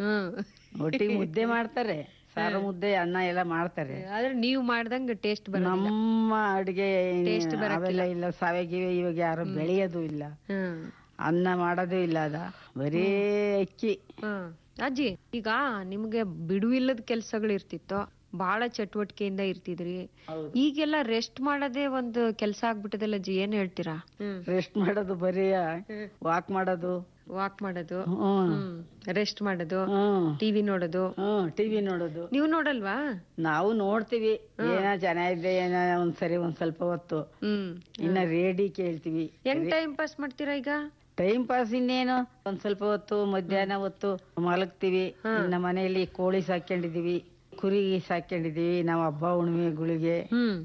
ಹ್ಮ್ ಒಟ್ಟಿಗೆ ಮುದ್ದೆ ಮಾಡ್ತಾರೆ, ಸಾರು ಮುದ್ದೆ ಅನ್ನ ಎಲ್ಲ ಮಾಡ್ತಾರೆ. ಆದ್ರೆ ನೀವು ಮಾಡ್ದಂಗ ಟೇಸ್ಟ್ ಬರೋದಿಲ್ಲ. ನಮ್ಮ ಅಡಿಗೆ Taste ಬರಕ್ಕಿಲ್ಲ. ಅವೆಲ್ಲ ಇಲ್ಲ, ಸಾವೆಗಿವೆ ಇವಾಗ ಯಾರು ಬೆಳೆಯೋದು ಇಲ್ಲ, ಹ್ಮ್ ಅನ್ನ ಮಾಡೋದು ಇಲ್ಲ, ಬರೀ ಅಕ್ಕಿ. ಹ್ಮ್ ಅಜ್ಜಿ, ಈಗ ನಿಮ್ಗೆ ಬಿಡುವಿಲ್ಲದ ಕೆಲ್ಸಗಳು ಇರ್ತಿತ್ತು, ಬಹಳ ಚಟುವಟಿಕೆಯಿಂದ ಇರ್ತಿದ್ರಿ. ಹೌದು. ಈಗೆಲ್ಲ ರೆಸ್ಟ್ ಮಾಡೋದೇ ಒಂದು ಕೆಲ್ಸ ಆಗ್ಬಿಟ್ಟದಲ್ಲ ಅಜ್ಜಿ, ಏನ್ ಹೇಳ್ತೀರಾ? ರೆಸ್ಟ್ ಮಾಡೋದು, ಬರೀ ವಾಕ್ ಮಾಡೋದು, ವಾಕ್ ಮಾಡೋದು, ಹ್ಮ್ ರೆಸ್ಟ್ ಮಾಡೋದು, ಹ್ಮ್ ಟಿವಿ ನೋಡೋದು. ಟಿವಿ ನೋಡೋದು. ನೀವು ನೋಡಲ್ವಾ? ನಾವು ನೋಡ್ತೀವಿ, ಏನ ಜನ ಇದ್ರೆ ಏನ ಒಂದ್ಸರಿ ಒಂದ್ ಸ್ವಲ್ಪ ಹೊತ್ತು, ಹ್ಮ್ ಇನ್ನ ರೇಡಿ ಕೇಳ್ತೀವಿ. ಹೆಂಗ್ ಟೈಮ್ ಪಾಸ್ ಮಾಡ್ತೀರಾ ಈಗ? ಟೈಮ್ ಪಾಸ್ ಇನ್ನೇನು, ಒಂದ್ ಸ್ವಲ್ಪ ಹೊತ್ತು ಮಧ್ಯಾಹ್ನ ಹೊತ್ತು ಮಲಗ್ತೀವಿ. ಇನ್ನ ಮನೆಯಲ್ಲಿ ಕೋಳಿ ಸಾಕೊಂಡಿದೀವಿ, ಕುರಿ ಸಾಕೊಂಡಿದೀವಿ. ನಾವು ಹಬ್ಬ ಹುಣ್ಣಿಮೆಗಳಿಗೆ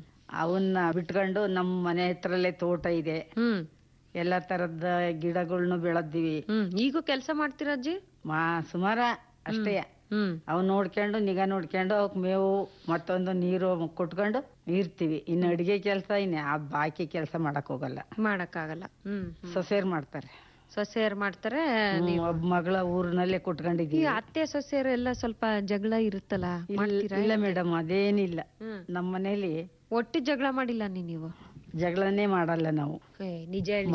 ಅವನ್ನ ಬಿಟ್ಕೊಂಡು ನಮ್ಮ ಮನೆ ಹತ್ರಲ್ಲೇ ತೋಟ ಇದೆ, ಎಲ್ಲಾ ತರದ ಗಿಡಗಳ್ನು ಬೆಳೆದಿವಿ. ಈಗೂ ಕೆಲ್ಸ ಮಾಡ್ತೀರಾ ಅಜ್ಜಿ? ಸುಮಾರ ಅಷ್ಟೇ. ಅವ್ ನೋಡ್ಕೊಂಡು ನಿಗಾ ನೋಡ್ಕೊಂಡು ಅವಕ್ ಮೇವು ಮತ್ತೊಂದು ನೀರು ಕೊಟ್ಕೊಂಡು ಇರ್ತೀವಿ. ಇನ್ನು ಅಡಿಗೆ ಕೆಲ್ಸ ಬಾಕಿ ಕೆಲ್ಸ ಮಾಡಕ್ ಹೋಗಲ್ಲ, ಮಾಡಕ್ಕಾಗಲ್ಲ. ಸೊಸೆಯರ್ ಮಾಡ್ತಾರೆ. ಸೊಸೆಯರ್ ಮಾಡ್ತಾರೆ. ಒಬ್ಬ ಮಗಳ ಊರಿನಲ್ಲೇ ಕುಟ್ಕೊಂಡಿದೀವಿ. ಈ ಅತ್ತೆ ಸೊಸೆಯರು ಎಲ್ಲ ಸ್ವಲ್ಪ ಜಗಳ ಇರುತ್ತಲ್ಲ, ಮಾಡ್ತೀರಾ? ಇಲ್ಲ ಮೇಡಮ್, ಅದೇನಿಲ್ಲ. ನಮ್ಮ ಮನೇಲಿ ಒಟ್ಟು ಜಗಳ ಮಾಡಿಲ್ಲ ನೀವು? ಜಗಳನೇ ಮಾಡಲ್ಲ ನಾವು. ನಿಜ ಹೇಳಿ,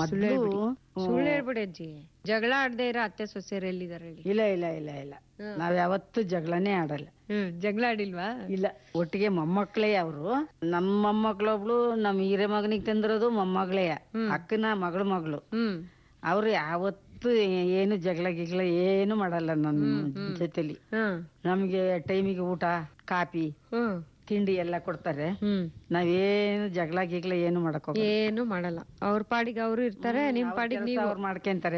ಸುಳ್ಳು ಹೇಳ್ಬಿಡಿ ಅಜ್ಜಿ. ಜಗಳ ಆಡದೆ ಇರೋ ಅತ್ತೆ ಸೊಸೆಯರು ಎಲ್ಲಿದಾರೆ ಹೇಳಿ? ಇಲ್ಲ ಇಲ್ಲ ಇಲ್ಲ ಇಲ್ಲ, ನಾವ್ ಯಾವತ್ತೂ ಜಗಳನೇ ಆಡಲ್ಲ. ಜಗಳ ಆಡಿಲ್ವಾ? ಇಲ್ಲ. ಒಟ್ಟಿಗೆ ಮೊಮ್ಮಕ್ಳೇ ಅವರು. ನಮ್ಮ ಮೊಮ್ಮಕ್ಳೊಬ್ಳು ನಮ್ ಹಿರೇ ಮಗನಿಗೆ ತಂದಿರೋದು ಮೊಮ್ಮಗಳೇ, ಅಕ್ಕನ ಮಗಳು. ಅವ್ರು ಯಾವತ್ತು ಏನು ಜಗಳ ಗಿಗಳ ಏನು ಮಾಡಲ್ಲ ನನ್ನ ಜೊತೆಲಿ. ನಮ್ಗೆ ಟೈಮಿಗೆ ಊಟ, ಕಾಫಿ, ತಿಂಡಿ ಎಲ್ಲ ಕೊಡ್ತಾರೆ. ನಾವೇನು ಜಗಳ ಗಿಗ್ಲ ಏನು ಮಾಡಕ್ ಹೋಗಲ್ಲ, ಏನು ಮಾಡಲ್ಲ. ಅವ್ರ ಪಾಡಿಗೆ ಅವ್ರು ಇರ್ತಾರೆ, ನಿಮ್ ಪಾಡಿಗೆ ನೀವು. ಅವ್ರು ಮಾಡ್ಕೊಂತಾರೆ.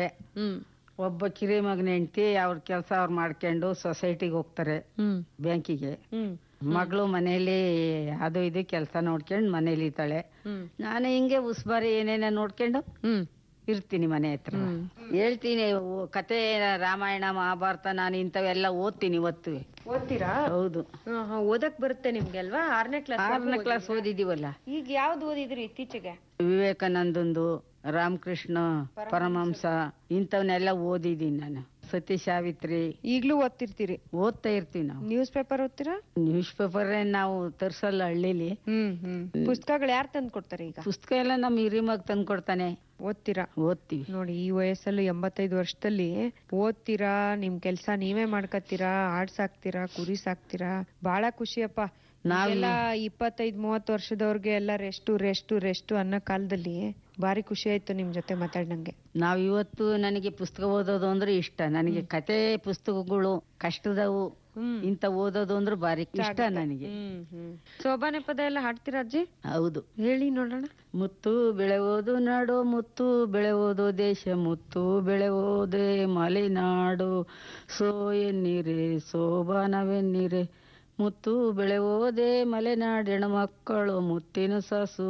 ಒಬ್ಬ ಕಿರಿ ಮಗನ ಹೆಂಡತಿ ಅವ್ರ ಕೆಲ್ಸ ಅವ್ರು ಮಾಡ್ಕೊಂಡು ಸೊಸೈಟಿಗೆ ಹೋಗ್ತಾರೆ, ಬ್ಯಾಂಕಿಗೆ. ಮಗಳು ಮನೇಲಿ ಅದು ಇದು ಕೆಲ್ಸ ನೋಡ್ಕೊಂಡು ಮನೇಲಿ ಇರ್ತಾಳೆ. ನಾನು ಹಿಂಗೆ ಉಸ್ಬಾರಿ ಏನೇನ ನೋಡ್ಕೊಂಡು ಇರ್ತೀನಿ ಮನೆ ಹತ್ರ. ಹೇಳ್ತೀನಿ ಕತೆ, ರಾಮಾಯಣ ಮಹಾಭಾರತ, ನಾನು ಇಂಥವೆಲ್ಲ ಓದ್ತೀನಿ. ಓದ್ತೀರಾ? ಹೌದು. ಓದಕ್ ಬರುತ್ತೆ ನಿಮ್ಗೆ ಅಲ್ವಾ? 6ನೇ ಕ್ಲಾಸ್ ಓದಿದೀವಲ್ಲ. ಈಗ ಯಾವ್ದು ಓದಿದ್ರಿ ಇತ್ತೀಚೆಗೆ? ವಿವೇಕಾನಂದಂದು, ರಾಮಕೃಷ್ಣ ಪರಮಹಂಸ, ಇಂಥವನ್ನೆಲ್ಲ ಓದಿದೀನಿ ನಾನು. ಸತಿ ಸಾವಿತ್ರಿ. ಈಗ್ಲೂ ಓದ್ತಿರ್ತೀರಿ? ಓದ್ತಾ ಇರ್ತೀವಿ ನಾವು. ನ್ಯೂಸ್ ಪೇಪರ್ ಓದ್ತೀರಾ? ನ್ಯೂಸ್ ಪೇಪರ್ ನಾವು ತರ್ಸಲ್ಲ ಹಳ್ಳಿಲಿ. ಪುಸ್ತಕಗಳು ಯಾರು ತಂದು ಕೊಡ್ತಾರೆ ಈಗ? ಪುಸ್ತಕ ಎಲ್ಲ ನಮ್ ಹಿರಿಮಗ್ ತಂದು ಕೊಡ್ತಾನೆ. ಓದ್ತೀರಾ? ಓದ್ತೀವಿ. ನೋಡಿ, ಈ ವಯಸ್ಸಲ್ಲಿ 85 ವರ್ಷದಲ್ಲಿ ಓದ್ತೀರಾ, ನಿಮ್ ಕೆಲ್ಸ ನೀವೇ ಮಾಡ್ಕತ್ತೀರಾ, ಆಡ್ ಸಾಕ್ತೀರಾ, ಕುರಿ ಸಾಕ್ತೀರಾ, ಬಹಳ ಖುಷಿಯಪ್ಪ. ನಾವೆಲ್ಲ 25-30 ವರ್ಷದವ್ರಿಗೆ ಎಲ್ಲ ರೆಸ್ಟು ಅನ್ನೋ ಕಾಲದಲ್ಲಿ ಬಾರಿ ಖುಷಿ ಆಯ್ತು ನಿಮ್ ಜೊತೆ ಮಾತಾಡ್ನಂಗೆ. ನಾವ್ ಇವತ್ತು ನನಗೆ ಪುಸ್ತಕ ಓದೋದು ಅಂದ್ರೆ ಇಷ್ಟ. ನನಗೆ ಕತೆ ಪುಸ್ತಕಗಳು ಕಷ್ಟದವು ಇಂತ ಓದೋದು ಅಂದ್ರೆ ಬಾರಿ ಇಷ್ಟ ನನಗೆ. ಸೋಬಾನೆ ಪದ ಎಲ್ಲ ಹಾಡ್ತೀರಾ ಅಜ್ಜಿ? ಹೌದು. ಹೇಳಿ ನೋಡೋಣ. ಮುತ್ತು ಬೆಳೆಯೋದು ನಾಡು, ಮುತ್ತು ಬೆಳೆಯೋದು ದೇಶ, ಮುತ್ತು ಬೆಳೆಯೋದೇ ಮಲೆನಾಡು. ಸೋ ಎನ್ನಿರೆ ಸೋಬಾನವೆನ್ನಿರೆ, ಮುತ್ತು ಬೆಳೆಯೋದೇ ಮಲೆನಾಡಿನ ಮಕ್ಕಳು, ಮುತ್ತಿನ ಸಾಸು